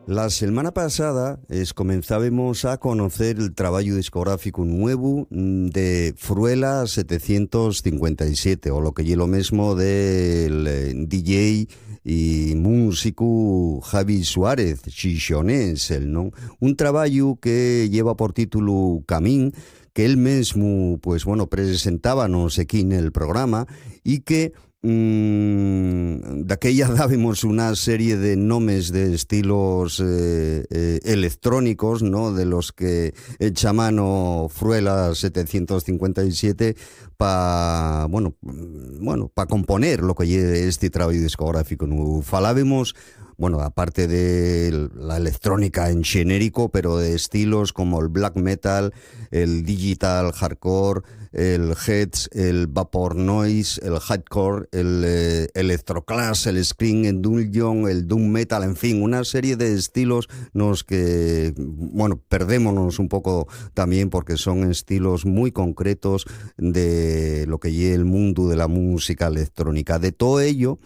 La semana pasada comenzábamos a conocer el trabajo discográfico nuevo de Fruela 757, o lo que es lo mismo del DJ y músico Javi Suárez, xixonés, ¿no? Un trabajo que lleva por título Camín, que él mismo, pues bueno, presentábamos aquí en el programa y que daquella dábamos una serie de nombres de estilos electrónicos, ¿no? De los que echa mano Fruela 757 para componer lo que es este trabajo discográfico nuevo. Falábamos, bueno, aparte de la electrónica en genérico, pero de estilos como el black metal, el digital hardcore, el heads, el vapor noise, el hardcore, el electroclash, el scream, el dungeon, el doom metal, en fin, una serie de estilos nos que, bueno, perdémonos un poco también porque son estilos muy concretos de lo que es el mundo de la música electrónica. De todo ello,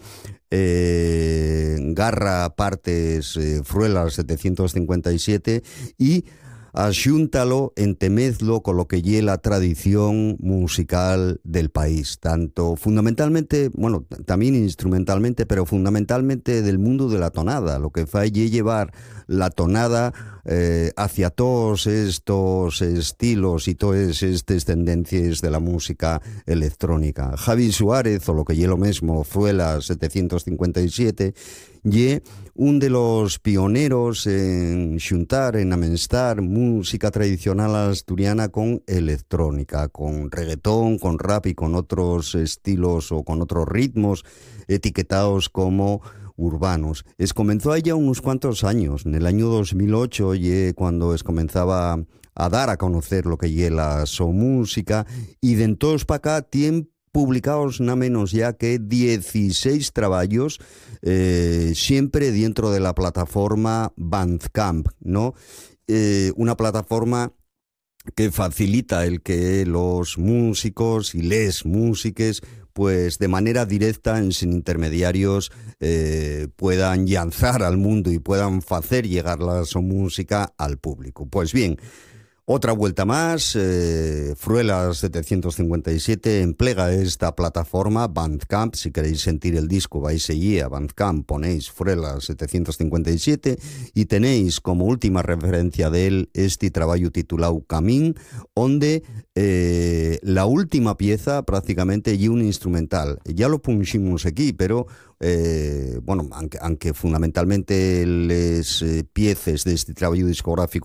garra partes Fruela 757 y axúntalo, entemezlo con lo que es la tradición musical del país, tanto fundamentalmente, bueno, también instrumentalmente, pero fundamentalmente del mundo de la tonada, lo que fue llevar la tonada hacia todos estos estilos y todas estas tendencias de la música electrónica. Javi Suárez, o lo que es lo mismo, Fruela 757, y un de los pioneros en xuntar, en amenstar música tradicional asturiana con electrónica, con reggaetón, con rap y con otros estilos o con otros ritmos etiquetados como urbanos. Comenzó ya unos cuantos años, en el año 2008, cuando comenzaba a dar a conocer lo que es la so música, y de entonces para acá tienen publicados nada menos ya que 16 trabajos, siempre dentro de la plataforma Bandcamp, ¿no? Una plataforma que facilita el que los músicos y les músiques, pues de manera directa, sin intermediarios, puedan lanzar al mundo y puedan hacer llegar la su música al público. Pues bien, otra vuelta más, Fruela 757 emplega esta plataforma Bandcamp. Si queréis sentir el disco, vais allí a Bandcamp, ponéis Fruela 757 y tenéis como última referencia de él este trabajo titulado Camín, donde la última pieza prácticamente y un instrumental. Ya lo pusimos aquí, pero bueno, aunque fundamentalmente las piezas de este trabajo discográfico